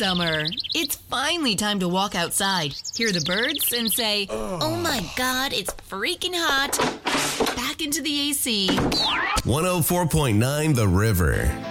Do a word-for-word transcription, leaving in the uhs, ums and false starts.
summer. It's finally time to walk outside, hear the birds, and say, oh my God, it's freaking hot. Back into the A C. one oh four point nine The River.